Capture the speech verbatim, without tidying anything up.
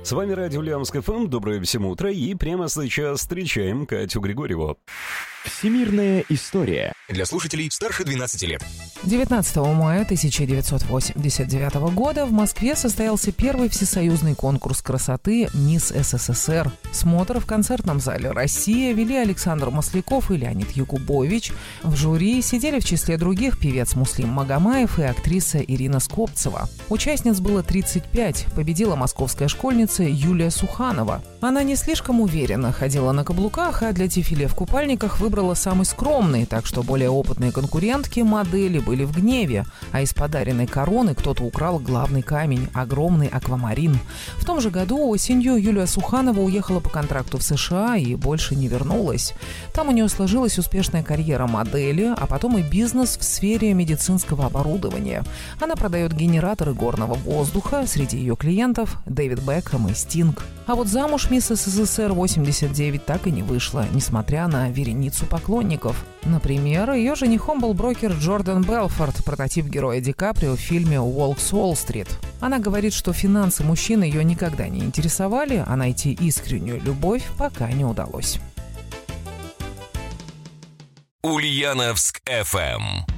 С вами радио Ульяновск эф эм. Доброе всем утро. И прямо сейчас встречаем Катю Григорьеву. Всемирная история. Для слушателей старше двенадцати лет. девятнадцатого мая тысяча девятьсот восемьдесят девятого года в Москве состоялся первый всесоюзный конкурс красоты «Мисс эс эс эс эр». Смотр в концертном зале «Россия» вели Александр Масляков и Леонид Якубович. В жюри сидели в числе других певец Муслим Магомаев и актриса Ирина Скопцева. Участниц было тридцать пять. Победила московская школьница Юлия Суханова. Она не слишком уверенно ходила на каблуках, а для дефиле в купальниках выбрала самый скромный, так что более опытные конкурентки, модели, были в гневе, а из подаренной короны кто-то украл главный камень – огромный аквамарин. В том же году осенью Юлия Суханова уехала по контракту в США и больше не вернулась. Там у нее сложилась успешная карьера модели, а потом и бизнес в сфере медицинского оборудования. Она продает генераторы горного воздуха, среди ее клиентов – Дэвид Бекхэм и Стинг. А вот замуж мисс эс эс эс эр восемьдесят девять так и не вышла, несмотря на вереницу поклонников. Например, ее женихом был брокер Джордан Белфорд, прототип героя Ди Каприо в фильме «Волк с Уолл-стрит». Она говорит, что финансы мужчин ее никогда не интересовали, а найти искреннюю любовь пока не удалось. Ульяновск эф эм.